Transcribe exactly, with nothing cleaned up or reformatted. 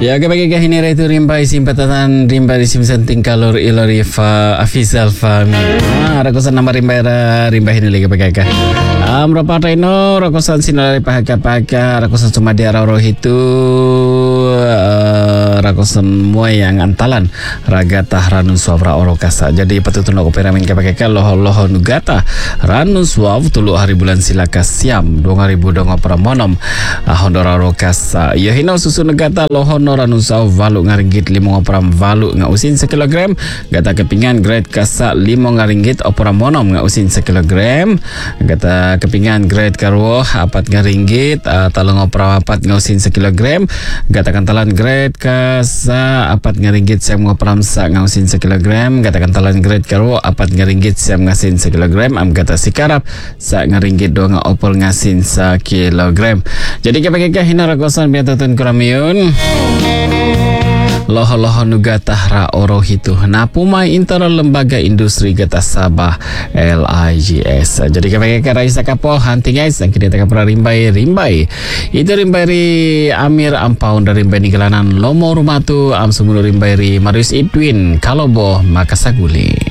Ya kapag kahinira ito rimba isimpatatan rimba isimsanting kalor ilori fa afisal fami. Ah, rakusan nama rimba ra rimba hinili kapag ka. Am rapatay no rakusan sinalari pahaka-pahaka rakusan sumadia raro hitu uh, rakusan muay yang antalan ragata ranun suavra orokasa. Jadi patutun aku peramin kapag ka loho loho nugata ranun suav tulu hari bulan silaka siam dua ribu dongo pramonom hondora orokasa. Ya hino susu negata loho ranun suav valu ngaringgit limo ngoperam valu ngausin sekilogram gata kepingan grade kasa limo ngaringgit operam monom ngausin sekilogram gata kepingan grade karwo apat ngaringgit uh, talong operam apat ngausin sekilogram gata kantalan grade kasa apat ngaringgit siam ngoperam sa ngausin sekilogram gata kantalan grade karwo apat ngaringgit siam ngasin sekilogram am gata sikarap sa ngaringgit dua ngopol ngasin sa kilogram. Jadi kapag hina ragosan biatatun kuramiyun loho-loho nugata ra oro hitu na pumai intara lembaga industri gata Sabah L I G S. Jadi kapag raisa kapo hanti guys ang kita kapra rimbai rimbai itu rimbai ri Amir Ampaun dari rimbai nigalanan Lomo Rumatu am sumulu rimbai ri Marius Edwin Kalobo Makasaguli.